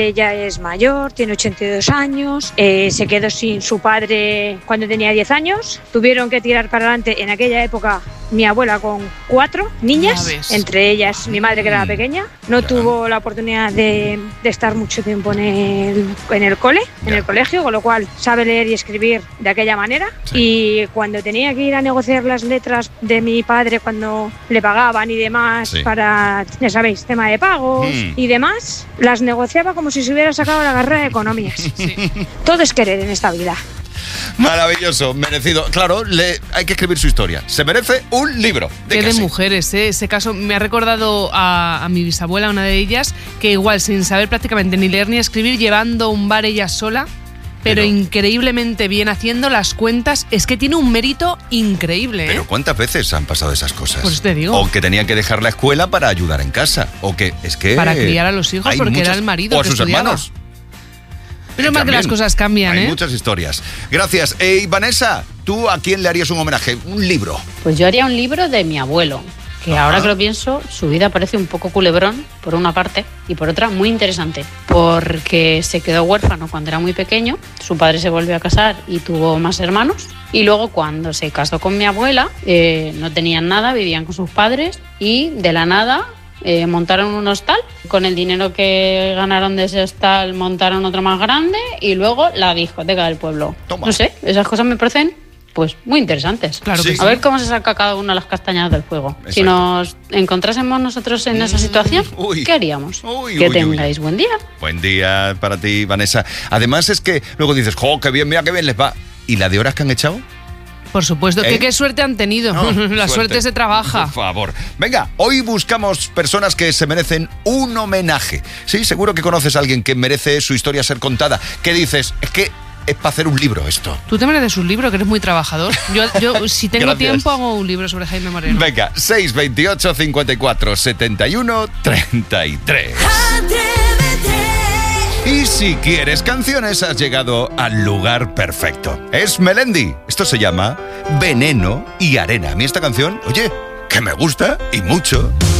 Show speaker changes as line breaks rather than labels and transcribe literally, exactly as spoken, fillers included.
Ella es mayor, tiene ochenta y dos años, eh, se quedó sin su padre cuando tenía diez años. Tuvieron que tirar para adelante en aquella época mi abuela con cuatro niñas, entre ellas mi madre que era la pequeña. No ya. tuvo la oportunidad de, de estar mucho tiempo en el, en el cole, ya. en el colegio, con lo cual sabe leer y escribir de aquella manera. Sí. Y cuando tenía que ir a negociar las letras de mi padre cuando le pagaban y demás, sí. para, ya sabéis, tema de pagos mm. y demás, las negociaba como si se hubiera sacado la carrera de economías. Sí. Todo es querer en esta vida.
Maravilloso, merecido. Claro, le, hay que escribir su historia. Se merece un libro.
De Qué de mujeres, ¿eh? Ese caso me ha recordado a, a mi bisabuela, una de ellas, que igual sin saber prácticamente ni leer ni escribir, llevando un bar ella sola, pero, pero increíblemente bien haciendo las cuentas. Es que tiene un mérito increíble, ¿eh?
Pero ¿cuántas veces han pasado esas cosas?
Pues te digo.
O que tenía que dejar la escuela para ayudar en casa. O que es que...
Para criar a los hijos, porque muchas, era el marido
o a
que
sus
estudiaba.
hermanos.
Pero más que las cosas cambian,
Hay
¿eh?
muchas historias. Gracias. Eh, Vanessa, ¿tú a quién le harías un homenaje? Un libro.
Pues yo haría un libro de mi abuelo, que Ajá. ahora que lo pienso, su vida parece un poco culebrón, por una parte, y por otra muy interesante, porque se quedó huérfano cuando era muy pequeño, su padre se volvió a casar y tuvo más hermanos, y luego cuando se casó con mi abuela, eh, no tenían nada, vivían con sus padres, y de la nada... Eh, montaron un hostal, con el dinero que ganaron de ese hostal montaron otro más grande y luego la discoteca del pueblo. Toma. No sé, esas cosas me parecen pues muy interesantes.
Claro que
sí.
sí.
A ver cómo se saca cada una las castañas del fuego. Exacto. Si nos encontrásemos nosotros en esa situación, uy. ¿qué haríamos? Uy, que uy, tengáis uy. buen día.
Buen día para ti, Vanessa. Además es que luego dices, ¡jo, qué bien, mira qué bien les va! ¿Y la de horas que han echado?
Por supuesto, ¿Eh? que qué suerte han tenido. No, la suerte. suerte se trabaja.
Por favor. Venga, hoy buscamos personas que se merecen un homenaje. Sí, seguro que conoces a alguien que merece su historia ser contada. ¿Qué dices? Es que es para hacer un libro esto.
Tú te mereces un libro, que eres muy trabajador. Yo, yo si tengo Gracias. tiempo, hago un libro sobre Jaime Moreno.
Venga, seis veintiocho, cincuenta y cuatro, setenta y uno, treinta y tres. Y si quieres canciones, has llegado al lugar perfecto. Es Melendi. Esto se llama Veneno y Arena. A mí esta canción, oye, que me gusta y mucho.